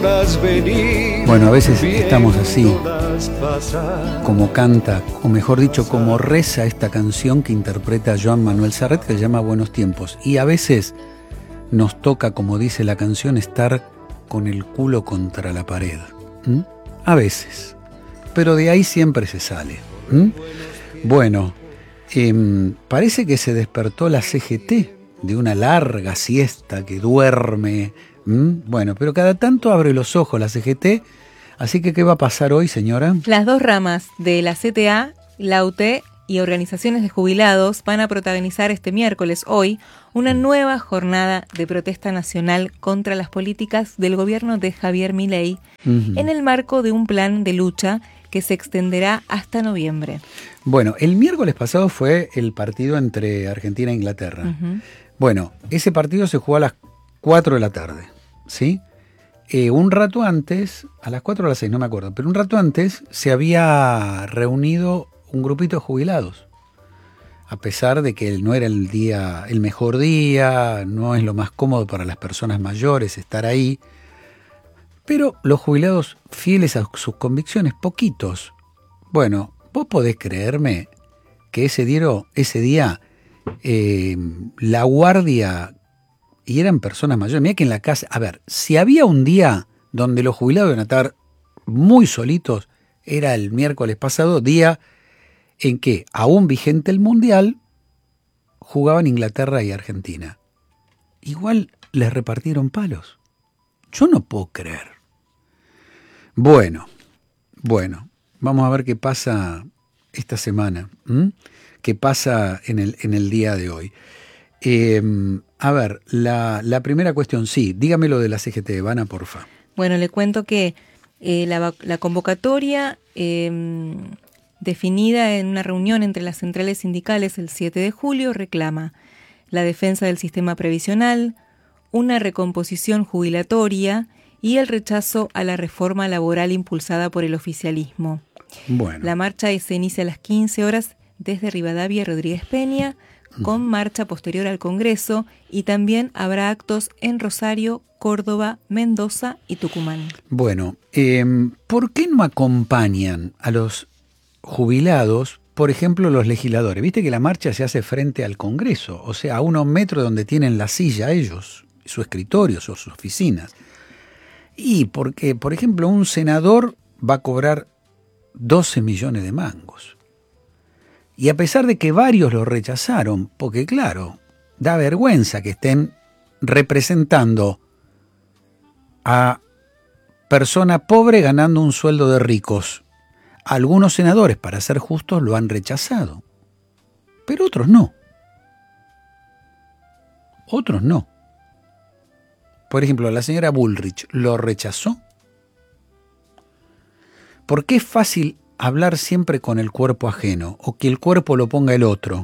Bueno, a veces estamos así, como canta, o mejor dicho, como reza esta canción que interpreta Joan Manuel Serrat, que se llama Buenos Tiempos. Y a veces nos toca, como dice la canción, estar con el culo contra la pared. A veces. Pero de ahí siempre se sale. Bueno, parece que se despertó la CGT de una larga siesta que duerme. Bueno, pero cada tanto abre los ojos la CGT, así que ¿qué va a pasar hoy, señora? Las dos ramas de la CTA, la UT y organizaciones de jubilados van a protagonizar este miércoles, hoy, una nueva jornada de protesta nacional contra las políticas del gobierno de Javier Milei, en el marco de un plan de lucha que se extenderá hasta noviembre. Bueno, el miércoles pasado fue el partido entre Argentina e Inglaterra. Bueno, ese partido se jugó a las 4 de la tarde, ¿sí? Un rato antes, a las 4 o a las 6, no me acuerdo, pero un rato antes se había reunido un grupito de jubilados. A pesar de que no era el mejor día, no es lo más cómodo para las personas mayores estar ahí, pero los jubilados fieles a sus convicciones, poquitos. Bueno, vos podés creerme que ese día la guardia, y eran personas mayores, mirá que en la casa, a ver, si había un día donde los jubilados iban a estar muy solitos, era el miércoles pasado, día en que, aún vigente el Mundial, jugaban Inglaterra y Argentina. Igual les repartieron palos. Yo no puedo creer. Bueno, vamos a ver qué pasa esta semana, qué pasa en el día de hoy. A ver, la primera cuestión, sí, dígame lo de la CGT, Ivana, porfa. Bueno, le cuento que la convocatoria definida en una reunión entre las centrales sindicales el 7 de julio reclama la defensa del sistema previsional, una recomposición jubilatoria y el rechazo a la reforma laboral impulsada por el oficialismo. Bueno. La marcha se inicia a las 15 horas desde Rivadavia y Rodríguez Peña, con marcha posterior al Congreso, y también habrá actos en Rosario, Córdoba, Mendoza y Tucumán. Bueno, ¿por qué no acompañan a los jubilados, por ejemplo, los legisladores? Viste que la marcha se hace frente al Congreso, o sea, a unos metros donde tienen la silla ellos, su escritorio, sus oficinas. Y porque, por ejemplo, un senador va a cobrar 12 millones de mangos. Y a pesar de que varios lo rechazaron, porque claro, da vergüenza que estén representando a persona pobre ganando un sueldo de ricos. Algunos senadores, para ser justos, lo han rechazado, pero otros no. Otros no. Por ejemplo, la señora Bullrich lo rechazó. ¿Por qué es fácil hablar siempre con el cuerpo ajeno o que el cuerpo lo ponga el otro?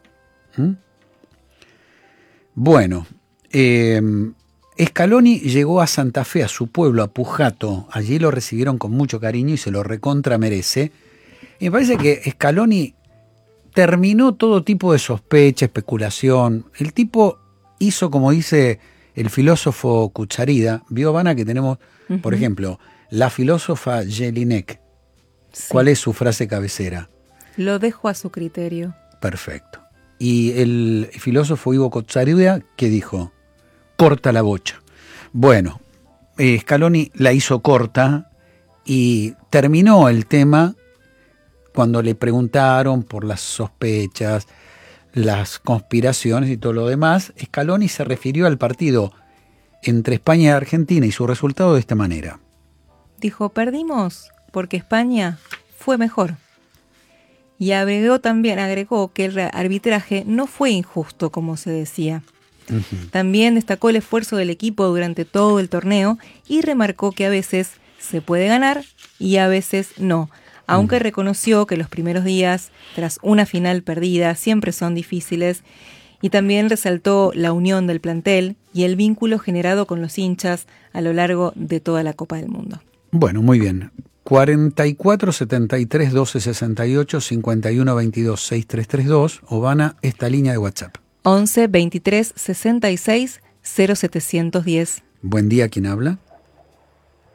Bueno, Scaloni llegó a Santa Fe, a su pueblo, a Pujato. Allí lo recibieron con mucho cariño y se lo recontra merece. Y me parece que Scaloni terminó todo tipo de sospecha, especulación. El tipo hizo, como dice el filósofo Cucharida, vio, Ivana, que tenemos, por ejemplo, la filósofa Jelinek. Sí. ¿Cuál es su frase cabecera? Lo dejo a su criterio. Perfecto. Y el filósofo Ivo Cucharida, ¿qué dijo? Corta la bocha. Bueno, Scaloni la hizo corta y terminó el tema cuando le preguntaron por las sospechas, las conspiraciones y todo lo demás. Scaloni se refirió al partido entre España y Argentina y su resultado de esta manera. Dijo, perdimos porque España fue mejor. Y agregó que el arbitraje no fue injusto, como se decía. También destacó el esfuerzo del equipo durante todo el torneo y remarcó que a veces se puede ganar y a veces no, aunque reconoció que los primeros días, tras una final perdida, siempre son difíciles, y también resaltó la unión del plantel y el vínculo generado con los hinchas a lo largo de toda la Copa del Mundo. Bueno, muy bien. 44 73 12 68 51 22 6332, Ivana, esta línea de WhatsApp. 11 23 66 0710. Buen día, ¿quién habla?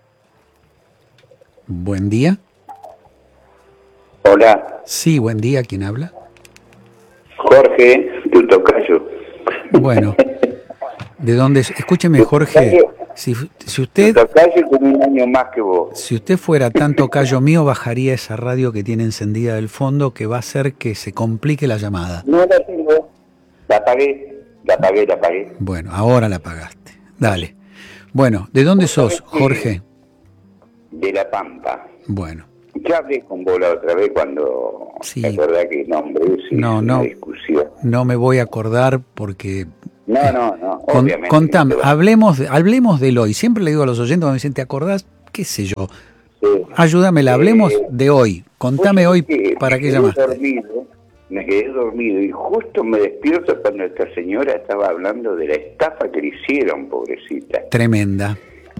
Buen día. Hola, Sí, buen día. ¿Quién habla? Jorge, tu tocayo. Bueno, ¿de dónde es? Escúcheme, Jorge. Si Tu usted tocayo tiene un año más que vos. Si usted fuera tan tocayo mío, bajaría esa radio que tiene encendida del fondo, que va a hacer que se complique la llamada. No la tengo. La apagué. Bueno, ahora la apagaste. Dale. Bueno, ¿de dónde sos, Jorge? De La Pampa. Bueno. Ya hablé con vos la otra vez cuando... Sí. ¿Te acordás que nombré? Sí, una discusión. No me voy a acordar porque... No, obviamente. Contame, hablemos del hoy. Siempre le digo a los oyentes cuando me dicen, ¿te acordás? ¿Qué sé yo? Sí. Ayúdamela, hablemos de hoy. Contame hoy para qué llamaste. Me quedé dormido y justo me despierto cuando esta señora estaba hablando de la estafa que le hicieron, pobrecita. Tremenda,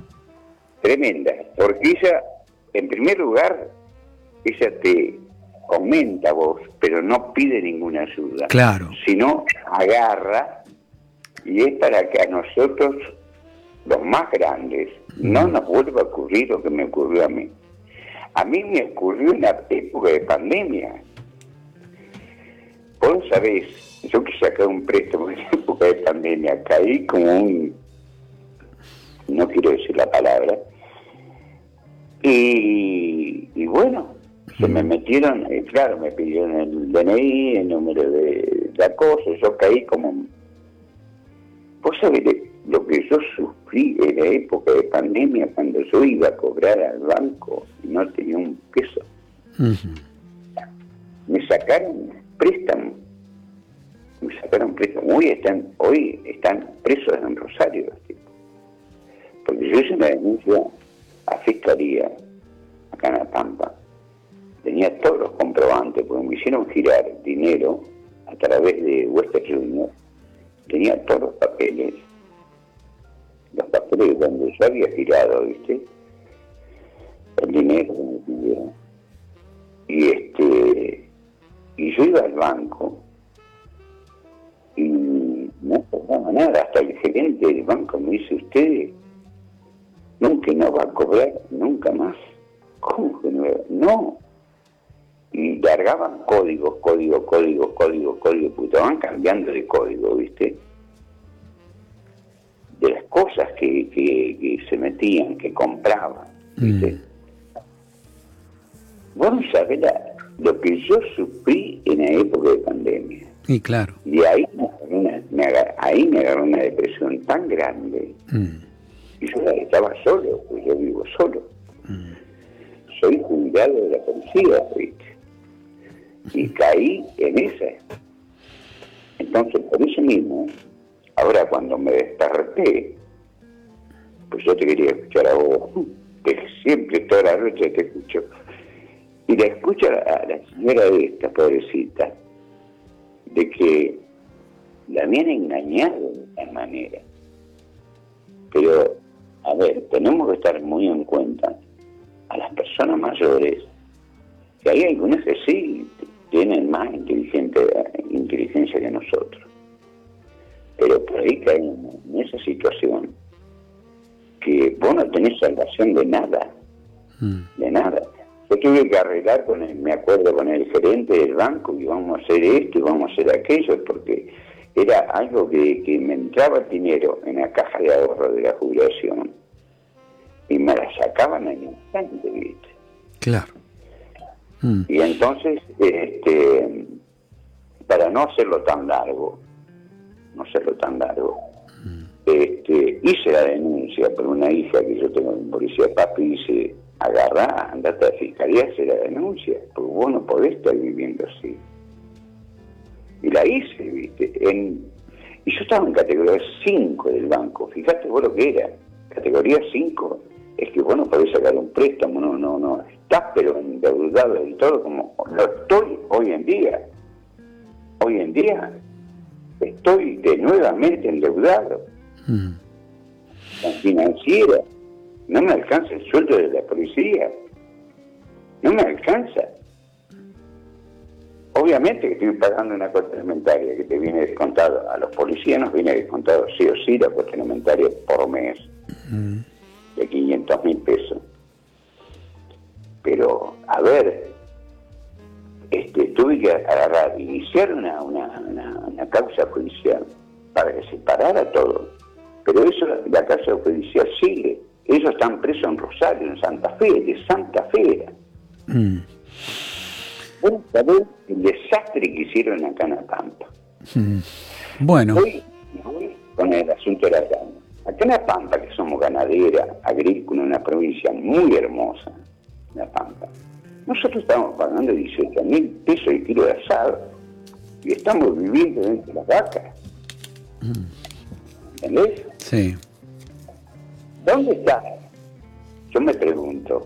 porque ella, en primer lugar, ella te comenta vos, pero no pide ninguna ayuda. Claro. Sino agarra, y es para que a nosotros, los más grandes, no nos vuelva a ocurrir lo que me ocurrió a mí. A mí me ocurrió en la época de pandemia. Vos sabés, yo que sacar un préstamo en la época de pandemia, caí como no quiero decir la palabra, y bueno, se me metieron, claro, me pidieron el DNI, el número de la cosa, yo caí como... Vos sabés lo que yo sufrí en la época de pandemia cuando yo iba a cobrar al banco y no tenía un peso. Uh-huh. Me sacaron préstamo. Hoy están presos en Rosario los tipos. Porque yo hice una denuncia a Fiscalía, acá en La Pampa. Tenía todos los comprobantes, porque me hicieron girar dinero a través de Western Junior. Tenía todos los papeles donde yo había girado, ¿viste? El dinero que me pidieron. Y yo iba al banco y no cobraba nada. Hasta el gerente del banco me dice, usted nunca no va a cobrar nunca más. ¿Cómo que no? No. Y largaban códigos, porque estaban cambiando de código, ¿viste? De las cosas que se metían, que compraban, ¿viste? Vos no sabés lo que yo sufrí en la época de pandemia. Y claro. Y ahí me agarró una depresión tan grande. Y yo estaba solo, pues yo vivo solo. Soy jubilado de la policía, ¿viste? Y caí en esa. Entonces, por eso mismo, ahora cuando me desperté, pues yo te quería escuchar a vos, que siempre toda la noche te escucho. Y la escucho a la señora esta, pobrecita, de que la habían engañado de esta manera. Pero, a ver, tenemos que estar muy en cuenta a las personas mayores, que hay algunas que sí tienen más inteligencia que nosotros. Pero por ahí caemos en esa situación que vos no tenés salvación de nada. De nada. Yo tuve que arreglar con el gerente del banco y vamos a hacer esto y vamos a hacer aquello, porque era algo que me entraba el dinero en la caja de ahorro de la jubilación y me la sacaban en un instante, ¿viste? Claro. Y entonces, para no hacerlo tan largo, hice la denuncia por una hija que yo tengo en policía. Papi dice, agarrá, andate a la fiscalía, hace la denuncia, porque vos no podés estar viviendo así. Y la hice, ¿viste? Y yo estaba en categoría 5 del banco. Fíjate vos lo que era. Categoría 5 es que vos no podés sacar un préstamo, no. Estás pero endeudado del todo, como lo estoy hoy en día. Hoy en día estoy nuevamente endeudado. La financiera. No me alcanza el sueldo de la policía. No me alcanza. Obviamente que estoy pagando una cuota alimentaria que te viene descontado. A los policías nos viene descontado sí o sí la cuota alimentaria por mes. De 500.000 pesos. pero, a ver, tuve que agarrar, iniciar una causa judicial para que se parara todo. Pero eso, la causa judicial sigue. Ellos están presos en Rosario, en Santa Fe, de Santa Fe era. Bueno, ¿sabés el desastre que hicieron acá en La Pampa? Bueno. Voy con el asunto de la grana. Acá en La Pampa, que somos ganadera, agrícola, una provincia muy hermosa, La Pampa, nosotros estamos pagando 18.000 pesos el kilo de asado y estamos viviendo dentro de las vacas. ¿Entendés? Sí. ¿Dónde está? Yo me pregunto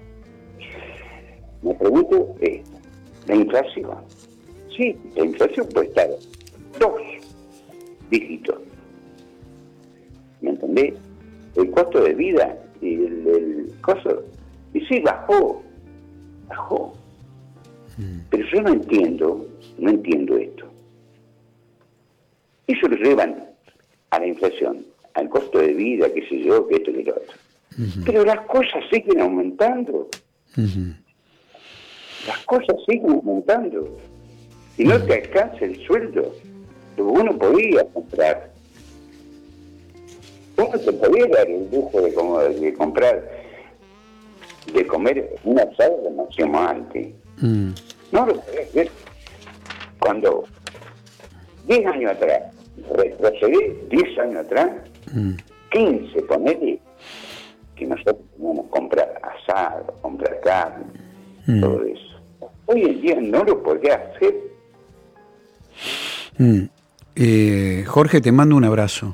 la inflación. Sí, la inflación puede estar 2 dígitos. ¿Me entendés? El costo de vida y el costo... Y sí, bajó. Pero yo no entiendo esto. Ellos lo llevan a la inflación, al costo de vida, qué sé yo, que esto y lo otro. Pero las cosas siguen aumentando. Las cosas siguen aumentando. Y no te alcanza el sueldo. Lo que uno podía comprar. Uno se podía dar el lujo de comprar, de comer un asado como hacíamos antes. No lo podía hacer. Cuando 10 años atrás, retrocedí 10 años atrás, 15, ponele, que nosotros teníamos que comprar asado, comprar carne, todo eso. Hoy en día no lo podía hacer. Jorge, te mando un abrazo.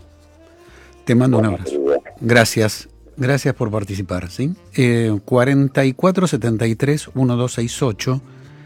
Gracias por participar, ¿sí? 4473-1268,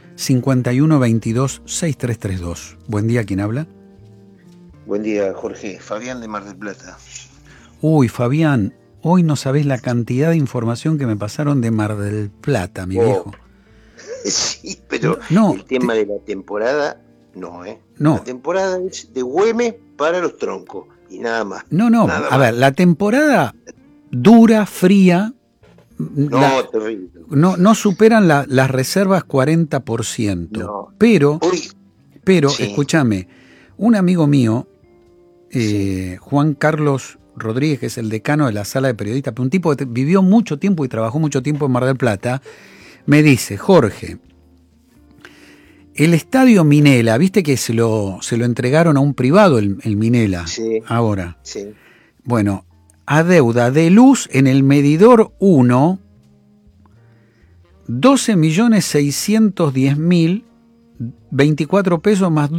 5122-6332. Buen día, ¿quién habla? Buen día, Jorge. Fabián de Mar del Plata. Uy, Fabián, hoy no sabés la cantidad de información que me pasaron de Mar del Plata, mi viejo. Sí, pero el tema de la temporada, no. La temporada es de Güemes para Los Troncos y nada más. A ver, la temporada dura, fría, terrible. No superan las reservas 40%. Pero, sí. Escúchame, un amigo mío, Juan Carlos Rodríguez, que es el decano de la sala de periodistas, un tipo que vivió mucho tiempo y trabajó mucho tiempo en Mar del Plata, me dice: Jorge, el estadio Minela, viste que se lo entregaron a un privado el Minela, sí, ahora. Sí. Bueno, a deuda de luz en el medidor 1, 12.610.024 pesos más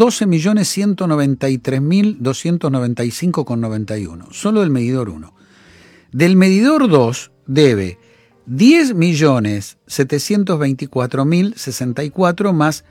12.193.295,91. Solo del medidor 1. Del medidor 2 debe 10.724.064 más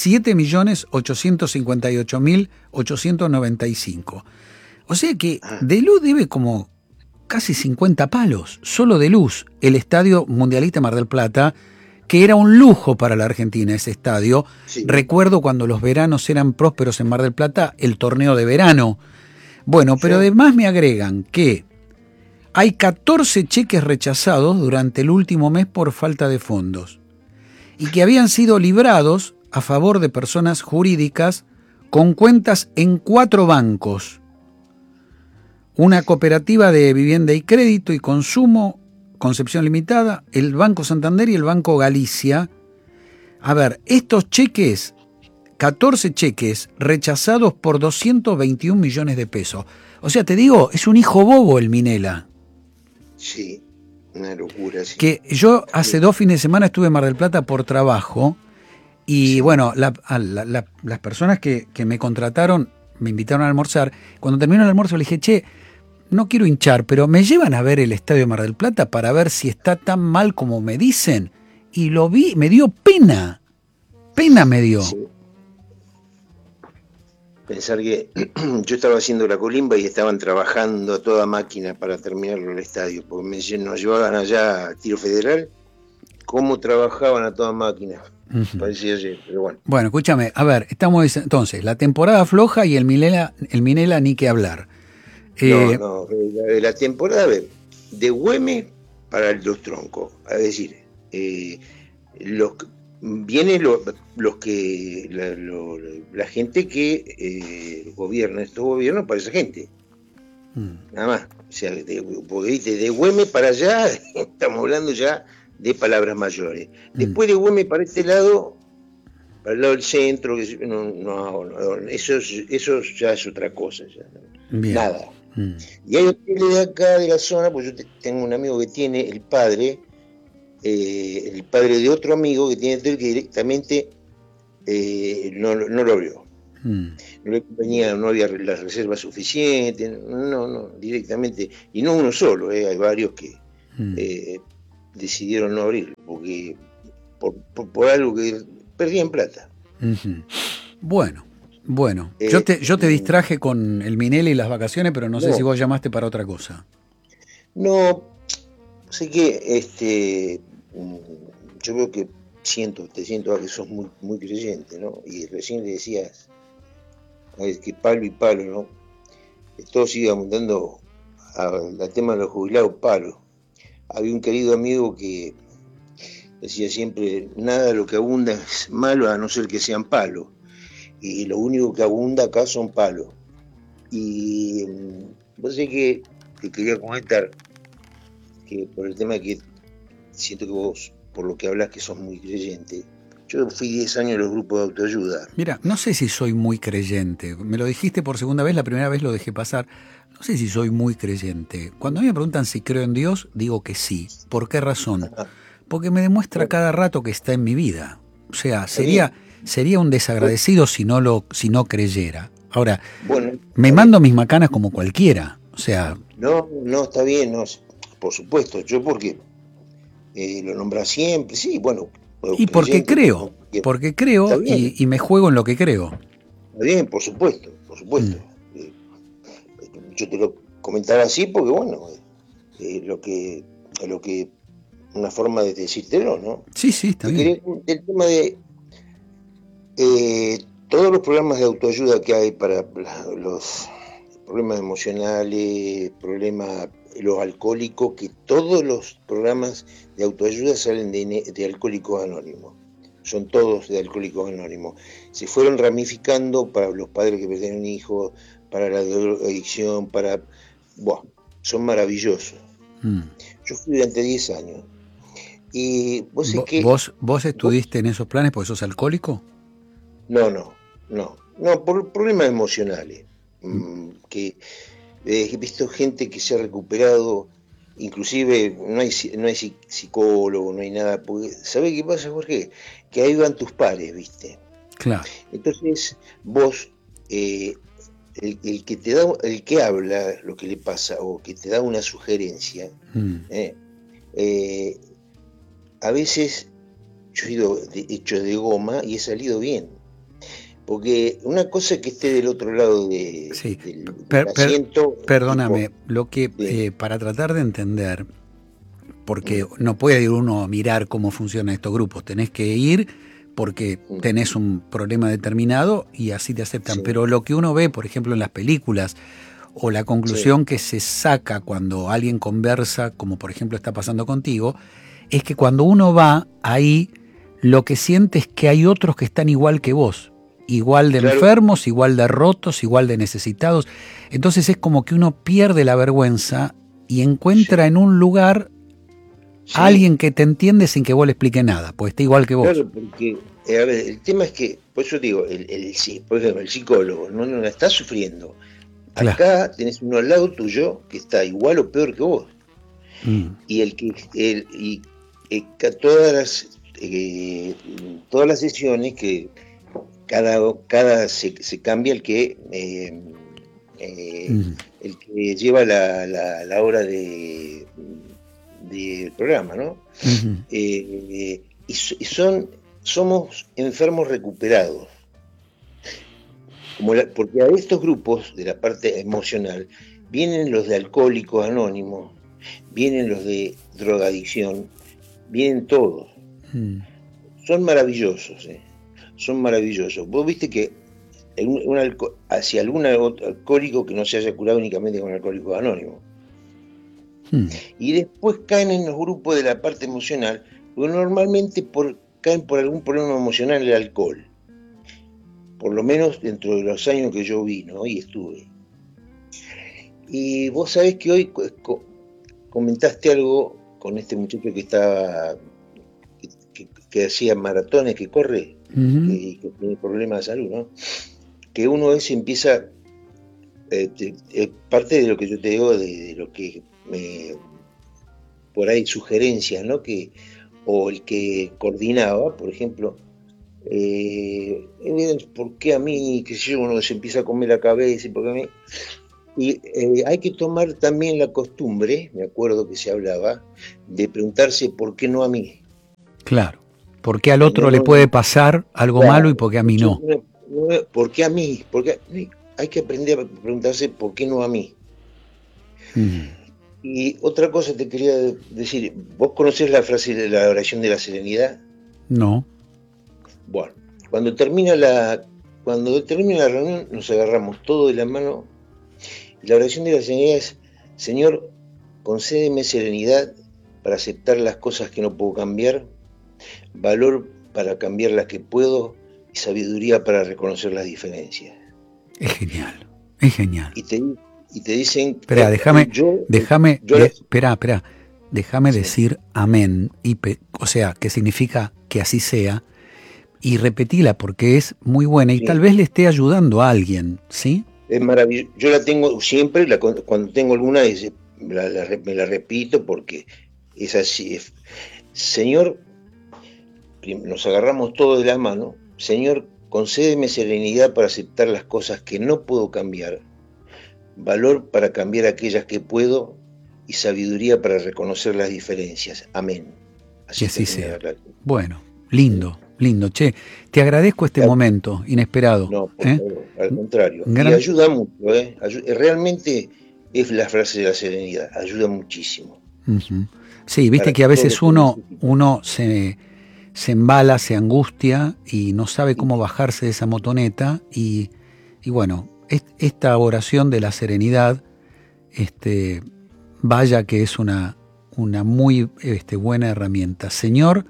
7.858.895. O sea que de luz debe como casi 50 palos, solo de luz, el Estadio Mundialista Mar del Plata, que era un lujo para la Argentina ese estadio. Sí. Recuerdo cuando los veranos eran prósperos en Mar del Plata, el torneo de verano. Bueno, pero además me agregan que hay 14 cheques rechazados durante el último mes por falta de fondos y que habían sido librados a favor de personas jurídicas con cuentas en 4 bancos. Una cooperativa de vivienda y crédito y consumo, Concepción Limitada, el Banco Santander y el Banco Galicia. A ver, estos cheques, 14 cheques rechazados por 221 millones de pesos. O sea, te digo, es un hijo bobo el Minela. Sí, una locura. Sí. Que yo hace 2 fines de semana estuve en Mar del Plata por trabajo y sí. Bueno, las personas que me contrataron me invitaron a almorzar. Cuando terminó el almuerzo le dije: che, no quiero hinchar, pero ¿me llevan a ver el estadio de Mar del Plata para ver si está tan mal como me dicen? Y lo vi, me dio pena. Pena me dio. Sí. Pensar que yo estaba haciendo la colimba y estaban trabajando a toda máquina para terminarlo el estadio, porque nos llevaban allá a Tiro Federal, cómo trabajaban a toda máquina. Parecía ayer, pero bueno. Bueno, escúchame, a ver, estamos entonces, la temporada floja y el Minela ni que hablar. La temporada de Güemes para Los Troncos, es decir, vienen los que la gente que gobierna estos gobiernos para esa gente. Nada más. O sea, porque viste, de Güemes para allá estamos hablando ya de palabras mayores. Después de Güemes para este lado, para el lado del centro, eso ya es otra cosa. Ya, nada. Y hay hoteles de acá, de la zona, pues yo tengo un amigo que tiene el padre de otro amigo que tiene hotel que directamente no lo abrió. No le convenía, no había las reservas suficientes, no, directamente. Y no uno solo, hay varios que decidieron no abrir, porque por algo que perdían plata. Bueno, yo te distraje con el Minelli y las vacaciones, pero no sé si vos llamaste para otra cosa. No, sé que yo veo que te siento que sos muy, muy creyente, ¿no? Y recién le decías que palo y palo, ¿no? Todos íbamos dando al tema de los jubilados palo. Había un querido amigo que decía siempre, nada de lo que abunda es malo a no ser que sean palos. Y lo único que abunda acá son palos. Y vos sé que te quería comentar que por el tema que siento que vos, por lo que hablas, que sos muy creyente. Yo fui 10 años en los grupos de autoayuda. Mira, no sé si soy muy creyente. Me lo dijiste por segunda vez, la primera vez lo dejé pasar. No sé si soy muy creyente. Cuando a mí me preguntan si creo en Dios, digo que sí. ¿Por qué razón? Porque me demuestra cada rato que está en mi vida. O sea, sería un desagradecido si no creyera. Ahora, me mando mis macanas como cualquiera. O sea... No, está bien, no, por supuesto. Yo porque lo nombra siempre, sí, bueno... Y porque creo y me juego en lo que creo. Está bien, por supuesto. Yo te lo comentaba así porque, bueno, lo que una forma de decírtelo, ¿no? Sí, está bien. El tema de todos los programas de autoayuda que hay para los problemas emocionales, los alcohólicos, que todos los programas de autoayuda salen de Alcohólicos Anónimos. Son todos de Alcohólicos Anónimos. Se fueron ramificando para los padres que perdieron hijos, para la adicción, son maravillosos. Yo fui durante 10 años. Y ¿Vos estuviste en esos planes porque sos alcohólico? No, por problemas emocionales. Que he visto gente que se ha recuperado, inclusive no hay psicólogo, no hay nada, porque ¿sabés qué pasa, Jorge? Que ahí van tus pares, ¿viste? Claro. Entonces vos, el que habla lo que le pasa o que te da una sugerencia, a veces yo he ido hecho de goma y he salido bien. Porque una cosa es que esté del otro lado del asiento. Perdóname, lo que para tratar de entender, porque no puede ir uno a mirar cómo funcionan estos grupos, tenés que ir porque tenés un problema determinado y así te aceptan. Pero lo que uno ve, por ejemplo, en las películas, o la conclusión que se saca cuando alguien conversa, como por ejemplo está pasando contigo, es que cuando uno va ahí, lo que siente es que hay otros que están igual que vos. Igual de enfermos, igual de rotos, igual de necesitados. Entonces es como que uno pierde la vergüenza y encuentra en un lugar a alguien que te entiende sin que vos le expliques nada, pues está igual que vos. Claro, porque el tema es que, por eso digo, por ejemplo, el psicólogo no la está sufriendo. Acá claro, tenés uno al lado tuyo que está igual o peor que vos. Y todas las sesiones que cada se cambia el que lleva la hora del programa, ¿no? Y somos enfermos recuperados, porque a estos grupos de la parte emocional vienen los de Alcohólicos Anónimos, vienen los de drogadicción, vienen todos. Son maravillosos, son maravillosos. Vos viste que hacia algún alcohólico que no se haya curado únicamente con Alcohólicos Anónimos. Y después caen en los grupos de la parte emocional, porque normalmente por caen por algún problema emocional el alcohol. Por lo menos dentro de los años que yo vi, ¿no? Y estuve. Y vos sabés que hoy comentaste algo con este muchacho que estaba, que hacía maratones, que corre, que tiene problemas de salud, ¿no? Que uno a veces empieza, parte de lo que yo te digo, de lo que por ahí sugerencias, ¿no? O el que coordinaba, por ejemplo, ¿por qué a mí? Que si uno se empieza a comer la cabeza, y por qué a mí. Y hay que tomar también la costumbre, me acuerdo que se hablaba, de preguntarse por qué no a mí. Claro, ¿por qué al otro le puede pasar algo malo y por qué a mí no? ¿Por qué a mí? Porque hay que aprender a preguntarse por qué no a mí. Y otra cosa te quería decir, ¿vos conocés la frase de la oración de la serenidad? No. Bueno, cuando termina la reunión nos agarramos todos de la mano. Y la oración de la serenidad es: Señor, concédeme serenidad para aceptar las cosas que no puedo cambiar, valor para cambiar las que puedo y sabiduría para reconocer las diferencias. Es genial, es genial. Y te dicen... Espera, déjame decir amén, o sea, que significa que así sea, y repetila porque es muy buena y tal vez le esté ayudando a alguien, ¿sí? Es maravilloso. Yo la tengo siempre, cuando tengo alguna me la repito porque es así. Señor, nos agarramos todos de la mano. Señor, concédeme serenidad para aceptar las cosas que no puedo cambiar, valor para cambiar aquellas que puedo y sabiduría para reconocer las diferencias. Amén. Así sea. Bueno, lindo. Che, te agradezco este momento inesperado. No, por favor, al contrario. Y ayuda mucho, realmente es la frase de la serenidad, ayuda muchísimo. Sí, viste que a veces uno se embala, se angustia y no sabe cómo bajarse de esa motoneta y bueno, esta oración de la serenidad, vaya que es una muy buena herramienta. Señor,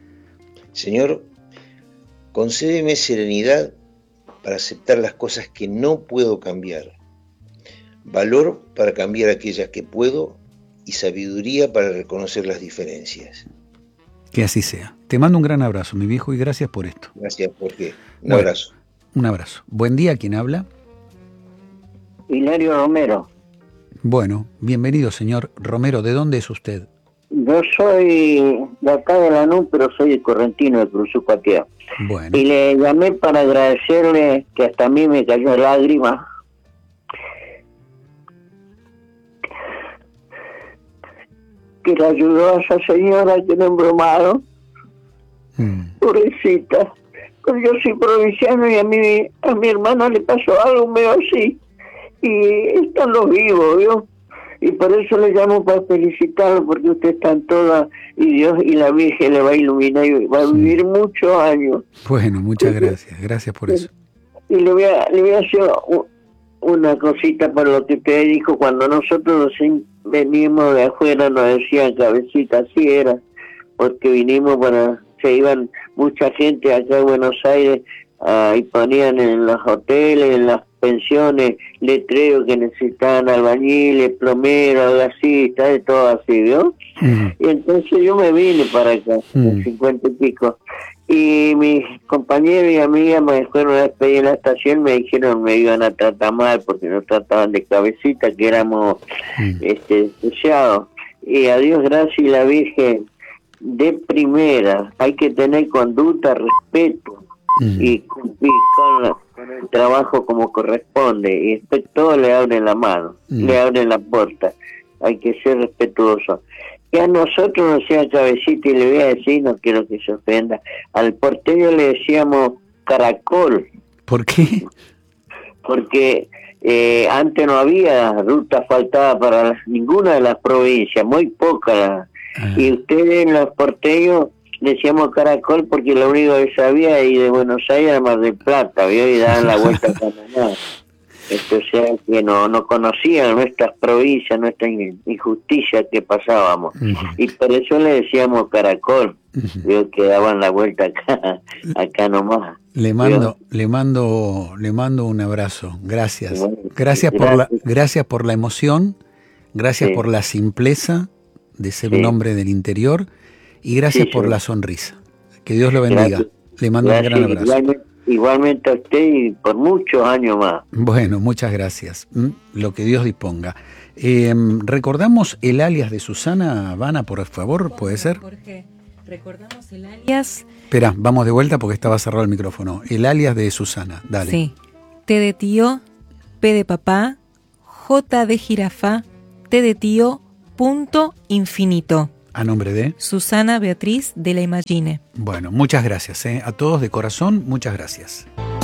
concédeme serenidad para aceptar las cosas que no puedo cambiar, valor para cambiar aquellas que puedo y sabiduría para reconocer las diferencias. Que así sea. Te mando un gran abrazo, mi viejo, y gracias por esto. Gracias, Jorge. Un abrazo. Un abrazo. Buen día, ¿quién habla? Hilario Romero. Bueno, bienvenido, señor Romero. ¿De dónde es usted? Yo soy de acá de Lanús, pero soy de Correntino, de Cruzupatea. Bueno. Y le llamé para agradecerle, que hasta a mí me cayó lágrima, que le ayudó a esa señora que le embromaron. Pobrecita. Pues yo soy provinciano y a mi hermana le pasó algo medio así. Y están los vivos, ¿vio? Y por eso le llamo para felicitarlo, porque usted está en toda, y Dios y la Virgen le va a iluminar y va a vivir muchos años. Bueno, muchas gracias. Gracias por eso. Y le voy a hacer una cosita por lo que usted dijo. Cuando nosotros venimos de afuera nos decían Cabecita, así era, porque vinimos se iban mucha gente acá a Buenos Aires y ponían en los hoteles, en las pensiones, letreros que necesitaban albañiles, plomeros, gasistas, de todo así, ¿vio? Y entonces yo me vine para acá, en 50 y pico, y mis compañeros y amigas me fueron a despedir en la estación, me dijeron me iban a tratar mal porque nos trataban de Cabecita, que éramos despreciados. Y a Dios gracias y la Virgen de primera, hay que tener conducta, respeto y cumplir con el trabajo como corresponde, y después todo le abren la mano, le abren la puerta, hay que ser respetuoso. Que a nosotros nos decía Cabecita, y le voy a decir, no quiero que se ofenda, al porteño le decíamos caracol. ¿Por qué? Porque antes no había ruta asfaltada para ninguna de las provincias, muy pocas. Y ustedes, los porteños, decíamos caracol porque lo único que sabía y de Buenos Aires era Mar del Plata, ¿vio? Y daban la vuelta a Panamá. O sea que no conocían nuestras provincias, nuestra injusticia que pasábamos. Y por eso le decíamos caracol. Veo que daban la vuelta acá nomás. Le mando un abrazo. Gracias. Gracias por la emoción, gracias por la simpleza de ser un hombre del interior y gracias por la sonrisa. Que Dios lo bendiga. Gracias. Le mando un gran abrazo. Igualmente a usted y por muchos años más. Bueno, muchas gracias. Lo que Dios disponga. ¿Recordamos el alias de Susana Habana, por favor? ¿Puede ser? Jorge, recordamos el alias. Espera, vamos de vuelta porque estaba cerrado el micrófono. El alias de Susana, dale. Sí. T de tío, P de papá, J de jirafa, T de tío, punto infinito. ¿A nombre de? Susana Beatriz de la Imagine. Bueno, muchas gracias. A todos de corazón, muchas gracias.